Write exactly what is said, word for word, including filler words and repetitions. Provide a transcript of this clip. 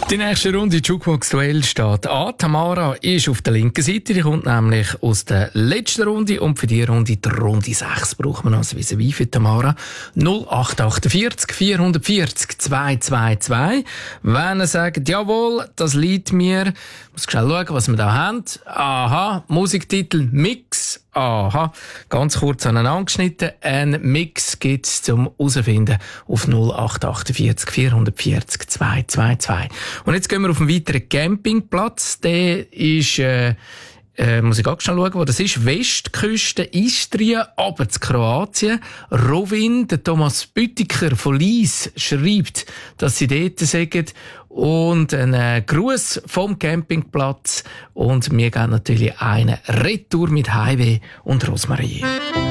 Die nächste Runde Jukebox-Duell steht an. Tamara ist auf der linken Seite, die kommt nämlich aus der letzten Runde und für die Runde, die Runde sechs, braucht man also vis-à-vis für Tamara null acht achtundvierzig vierhundertvierzig zweihundertzweiundzwanzig. Wenn ihr sagt, jawohl, das liegt mir, muss schnell schauen, was wir da haben. Aha, Musiktitel Mix. Aha, ganz kurz aneinander geschnitten. Ein Mix gibt's zum herausfinden auf null acht achtundvierzig vierhundertvierzig zweihundertzweiundzwanzig. Und jetzt gehen wir auf einen weiteren Campingplatz. Der ist, äh, äh, muss ich auch schnell schauen, wo das ist. Westküste, Istrien, aber zu Kroatien. Rovin, der Thomas Büttiker von Lies schreibt, dass sie dort sind. Und ein äh, Gruß vom Campingplatz. Und wir gehen natürlich eine Retour mit Highway und Rosmarie.